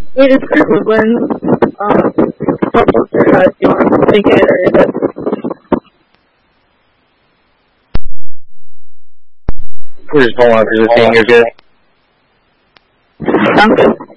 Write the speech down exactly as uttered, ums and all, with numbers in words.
We just started when um, couples are not doing together. We're just hold on for the thing. You're good. I'm good.